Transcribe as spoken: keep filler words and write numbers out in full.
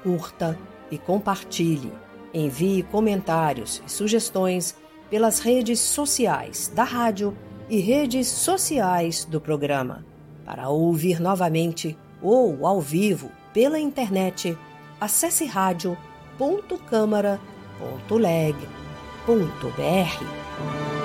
curta e compartilhe. Envie comentários e sugestões pelas redes sociais da rádio e redes sociais do programa. Para ouvir novamente ou ao vivo pela internet, acesse rádio ponto câmara ponto leg ponto br.